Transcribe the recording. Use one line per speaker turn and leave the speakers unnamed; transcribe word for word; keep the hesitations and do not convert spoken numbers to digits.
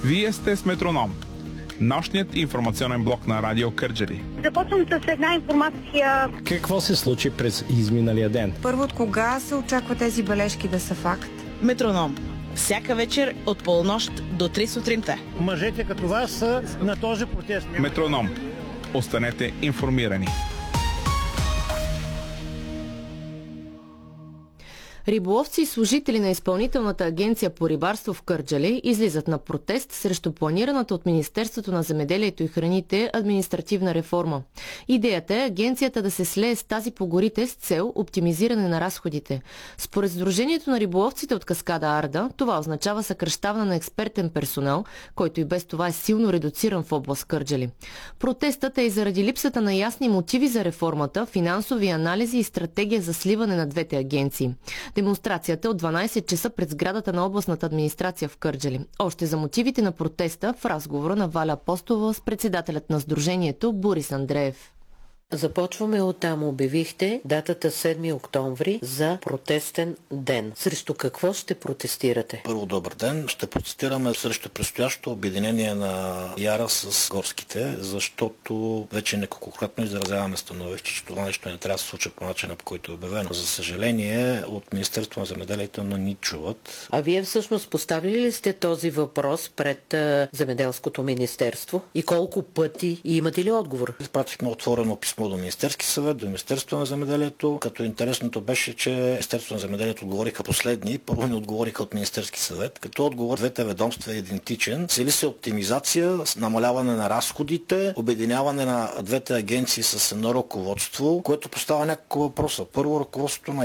Вие сте с Метроном, нощният информационен блок на Радио Кърджали.
Започвам с една информация.
Какво се случи през изминалия ден?
Първо, от кога се очаква тези бележки да са факт?
Метроном. Всяка вечер от полунощ до три сутринта.
Мъжете като вас са на този протест.
Метроном. Останете информирани.
Риболовци и служители на Изпълнителната агенция по рибарство в Кърджали излизат на протест срещу планираната от Министерството на земеделието и храните административна реформа. Идеята е агенцията да се слее с тази по горите с цел оптимизиране на разходите. Според Сдружението на риболовците от каскада Арда, това означава съкращаване на експертен персонал, който и без това е силно редуциран в област Кърджали. Протестът е и заради липсата на ясни мотиви за реформата, финансови анализи и стратегия за сливане на двете агенции. Демонстрацията от дванайсет часа пред сградата на областната администрация в Кърджали. Още за мотивите на протеста в разговора на Валя Апостолова с председателят на Сдружението Борис Андреев.
Започваме оттам. Обявихте датата седми октомври за протестен ден. Срещу какво ще протестирате?
Първо, добър ден. Ще протестираме срещу предстоящото обединение на Яра с горските, защото вече неколкократно изразяваме становище, че това нещо не трябва да се случи по начина, по който е обявено. За съжаление, от Министерството на земеделието не ни чуват.
А вие всъщност поставили ли сте този въпрос пред а, Земеделското министерство? И колко пъти? И имате ли отговор?
Изпратихме отворено писмо до Министерски съвет, до Министерството на земеделието, като интересното беше, че Министерството на земеделието отговориха последни, първо ни отговориха от Министерски съвет, като отговор двете ведомства е идентичен. Цели се оптимизация, намаляване на разходите, обединяване на двете агенции с едно ръководство, което поставя няколко въпроса. Първо, ръководството на